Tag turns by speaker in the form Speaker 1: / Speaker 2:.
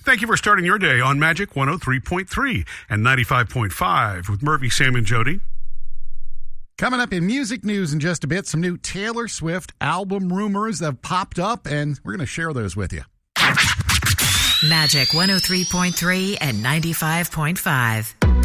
Speaker 1: Thank you for starting your day on Magic 103.3 and 95.5 with Murphy, Sam, and Jody.
Speaker 2: Coming up in music news in just a bit, some new Taylor Swift album rumors have popped up, and we're going to share those with you.
Speaker 3: Magic 103.3 and 95.5.